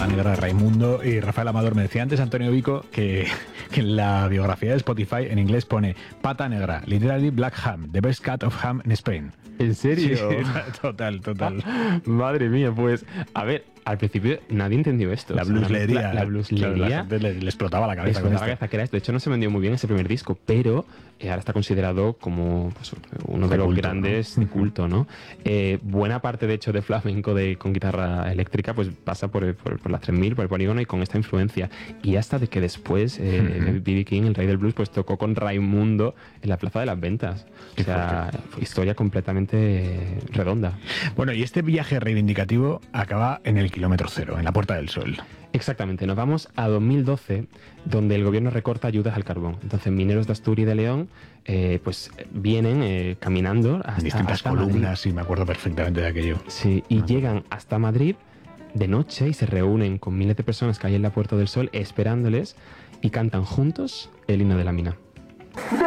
Pata Negra de Raimundo. Y Rafael Amador me decía antes, Antonio Vico, que en la biografía de Spotify en inglés pone Pata Negra, literally Black Ham, the best cut of ham in Spain. ¿En serio? Sí, total. Madre mía, pues, a ver, al principio nadie entendió esto. La blueslería. La blueslería. La gente le explotaba la cabeza. Que era esto. De hecho, no se vendió muy bien ese primer disco, pero ahora está considerado como pues, uno de los culto, grandes de culto, ¿no? Buena parte, de hecho, de flamenco con guitarra eléctrica pues pasa por las 3000, por el polígono y con esta influencia. Y hasta de que después B.B. King, el rey del blues, pues tocó con Raimundo en la Plaza de las Ventas. O sea, historia completamente redonda. Bueno, y este viaje reivindicativo acaba en el kilómetro cero, en la Puerta del Sol. Exactamente, nos vamos a 2012, donde el gobierno recorta ayudas al carbón. Entonces, mineros de Asturias y de León pues vienen caminando hasta distintas columnas, Madrid. Y me acuerdo perfectamente de aquello. Sí, y llegan hasta Madrid de noche y se reúnen con miles de personas que hay en la Puerta del Sol esperándoles y cantan juntos el himno de la mina.